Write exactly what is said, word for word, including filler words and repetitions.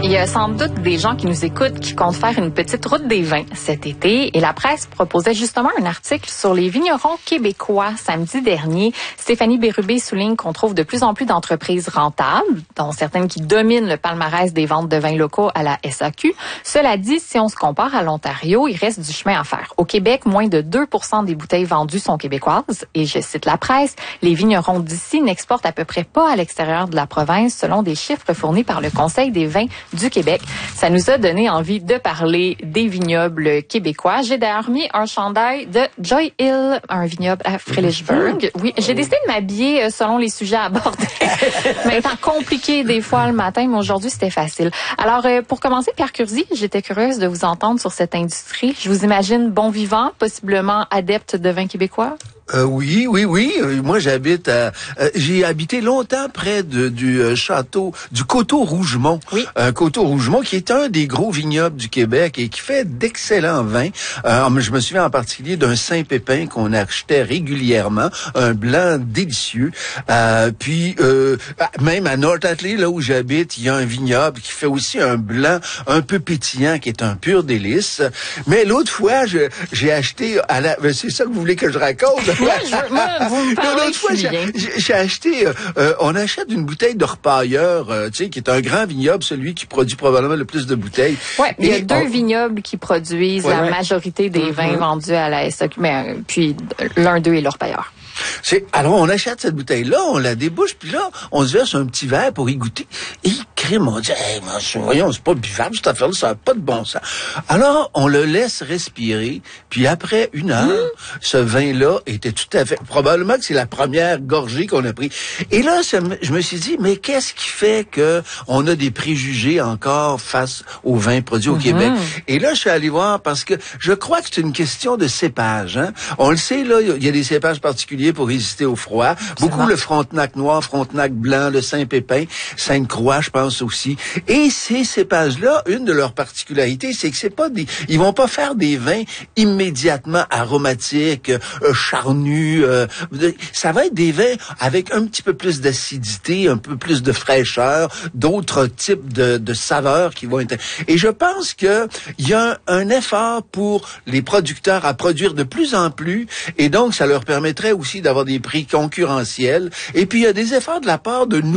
Il y a sans doute des gens qui nous écoutent qui comptent faire une petite route des vins cet été et la presse proposait justement un article sur les vignerons québécois samedi dernier. Stéphanie Bérubé souligne qu'on trouve de plus en plus d'entreprises rentables, dont certaines qui dominent le palmarès des ventes de vins locaux à la S A Q. Cela dit, si on se compare à l'Ontario, il reste du chemin à faire. Au Québec, moins de deux pour cent des bouteilles vendues sont québécoises et je cite la presse, les vignerons d'ici n'exportent à peu près pas à l'extérieur de la province selon des chiffres fournis par le Conseil des vins du Québec. Ça nous a donné envie de parler des vignobles québécois. J'ai d'ailleurs mis un chandail de Joy Hill, un vignoble à Frelichburg. Oui, j'ai décidé de m'habiller selon les sujets abordés. Mais étant compliqué des fois le matin, mais aujourd'hui c'était facile. Alors, pour commencer, Pierre Curzi, j'étais curieuse de vous entendre sur cette industrie. Je vous imagine bon vivant, possiblement adepte de vin québécois. Euh, oui, oui, oui. Euh, moi, j'habite à... Euh, j'ai habité longtemps près de, du euh, château, du Coteau-Rougemont. Oui. Un Coteau-Rougemont qui est un des gros vignobles du Québec et qui fait d'excellents vins. Euh, je me souviens en particulier d'un Saint-Pépin qu'on achetait régulièrement, un blanc délicieux. Euh, puis, euh, même à North Atlee, là où j'habite, il y a un vignoble qui fait aussi un blanc un peu pétillant qui est un pur délice. Mais l'autre fois, je, j'ai acheté à la... C'est ça que vous voulez que je raconte? Moi, je veux, moi, vous me parlez, l'autre fois, j'ai, j'ai acheté, euh, euh, on achète une bouteille d'Orpailleur, euh, tu sais, qui est un grand vignoble, celui qui produit probablement le plus de bouteilles. Ouais, il y a Et deux on... vignobles qui produisent ouais, la ouais. majorité des vins mm-hmm. vendus à la S A Q, mais puis l'un d'eux est l'Orpailleur. C'est, alors, on achète cette bouteille-là, on la débouche, puis là, on se verse un petit verre pour y goûter. Et il crime, on dit, hey, voyons, c'est pas buvable, cette affaire-là, ça n'a pas de bon sens. Alors, on le laisse respirer, puis après une heure, mmh. ce vin-là était tout à fait, probablement que c'est la première gorgée qu'on a pris. Et là, ça, je me suis dit, mais qu'est-ce qui fait que on a des préjugés encore face aux vins produits au mmh. Québec? Et là, je suis allé voir parce que je crois que c'est une question de cépage, hein. On le sait, là, il y a des cépages particuliers pour résister au froid. Absolument. Beaucoup le Frontenac noir, Frontenac blanc, le Saint-Pépin, Sainte-Croix, je pense aussi. Et ces cépages-là, une de leurs particularités, c'est que c'est pas des, ils vont pas faire des vins immédiatement aromatiques, euh, charnus. Euh, ça va être des vins avec un petit peu plus d'acidité, un peu plus de fraîcheur, d'autres types de, de saveurs qui vont être. Et je pense que il y a un, un effort pour les producteurs à produire de plus en plus, et donc ça leur permettrait aussi d'avoir des prix concurrentiels. Et puis, il y a des efforts de la part de nous